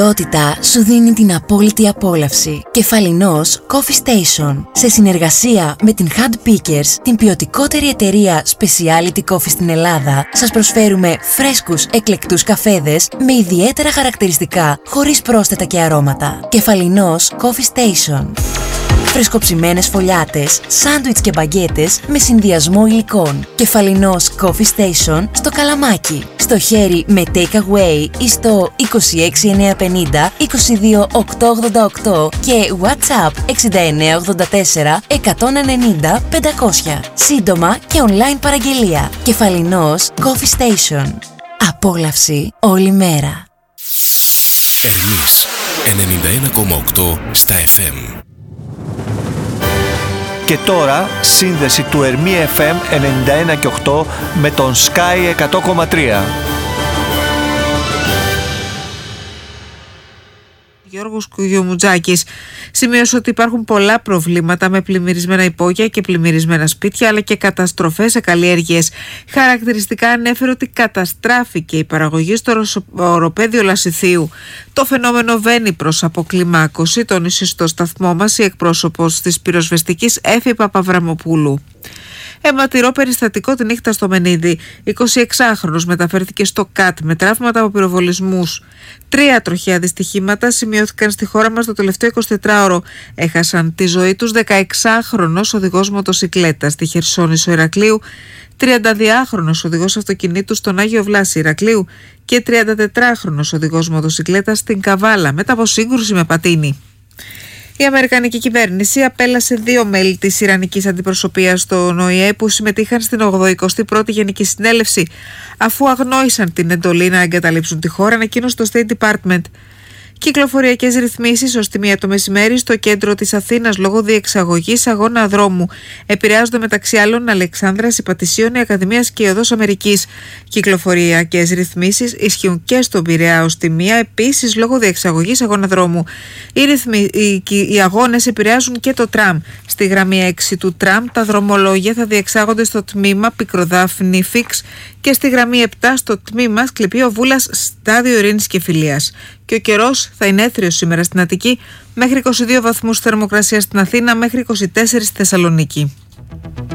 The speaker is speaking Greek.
Ποιότητα σου δίνει την απόλυτη απόλαυση. Κεφαλινός Coffee Station. Σε συνεργασία με την Hand Pickers, την ποιοτικότερη εταιρεία Specialty Coffee στην Ελλάδα, σας προσφέρουμε φρέσκους, εκλεκτούς καφέδες με ιδιαίτερα χαρακτηριστικά, χωρίς πρόσθετα και αρώματα. Κεφαλινός Coffee Station. Φρεσκοψημένες φωλιάτες, σάντουιτς και μπαγκέτες με συνδυασμό υλικών. Κεφαλινός Coffee Station στο Καλαμάκι. Στο χέρι με take away ή στο 26950 22888 και WhatsApp 6984 190 500. Σύντομα και online παραγγελία. Κεφαλινός Coffee Station. Απόλαυση όλη μέρα. Ερμής 91,8 στα FM. Και τώρα σύνδεση του Ερμή FM 91,8 με τον Sky 100,3. Γιώργος Κουγιομουτζάκης σημείωσε ότι υπάρχουν πολλά προβλήματα με πλημμυρισμένα υπόγεια και πλημμυρισμένα σπίτια, αλλά και καταστροφές σε καλλιέργειες. Χαρακτηριστικά ανέφερε ότι καταστράφηκε η παραγωγή στο οροπέδιο Λασιθίου. Το φαινόμενο βαίνει προς αποκλιμάκωση, τόνισε στο σταθμό μας η εκπρόσωπος της πυροσβεστικής Έφη Παπαβραμοπούλου. Αιματηρό περιστατικό τη νύχτα στο Μενίδη. 26χρονος μεταφέρθηκε στο ΚΑΤ με τραύματα από πυροβολισμούς. 3 τροχαία δυστυχήματα σημειώθηκαν στη χώρα μας το τελευταίο 24ωρο. Έχασαν τη ζωή τους 16χρονος οδηγός μοτοσικλέτας στη Χερσόνησο Ηρακλείου, 32χρονος οδηγός αυτοκινήτου στον Άγιο Βλάση Ηρακλείου και 34χρονος οδηγός μοτοσικλέτας στην Καβάλα μετά από σύγκρουση με πατίνι. Η Αμερικανική κυβέρνηση απέλασε 2 μέλη της Ιρανικής αντιπροσωπείας στον ΟΗΕ που συμμετείχαν στην 81η Γενική Συνέλευση, αφού αγνόησαν την εντολή να εγκαταλείψουν τη χώρα, ανακοίνωσε το State Department. Κυκλοφοριακές ρυθμίσεις ως τη 1 το μεσημέρι στο κέντρο της Αθήνας λόγω διεξαγωγής αγώνα δρόμου. Επηρεάζονται μεταξύ άλλων Αλεξάνδρας, Υπατησίων, η Ακαδημίας και η Οδός Αμερικής. Κυκλοφοριακές ρυθμίσεις ισχύουν και στον Πειραιά ως τη 1, επίσης λόγω διεξαγωγής αγώνα δρόμου. Οι αγώνες επηρεάζουν και το τραμ. Στη γραμμή 6 του τραμ τα δρομολόγια θα διεξάγονται στο τμήμα Πικροδάφνη Φίξ και στη γραμμή 7 στο τμήμα Σκληπείο Βούλας Στάδιο Ειρήνης και Φιλίας. Και ο καιρός θα είναι έθριος σήμερα στην Αττική, μέχρι 22 βαθμούς θερμοκρασία στην Αθήνα, μέχρι 24 στη Θεσσαλονίκη.